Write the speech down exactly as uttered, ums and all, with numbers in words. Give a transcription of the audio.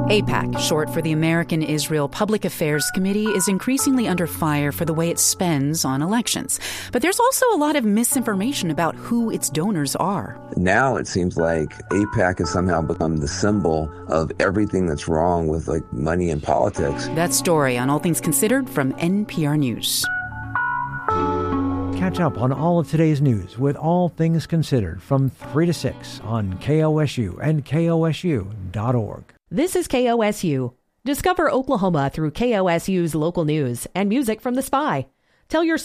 AIPAC, short for the American Israel Public Affairs Committee, is increasingly under fire for the way it spends on elections. But there's also a lot of misinformation about who its donors are. Now it seems like AIPAC has somehow become the symbol of everything that's wrong with like money and politics. That story on All Things Considered from N P R News. Catch up on all of today's news with All Things Considered from three to six on K O S U and K O S U dot org. This is K O S U. Discover Oklahoma through K O S U's local news and music from The Spy. Tell your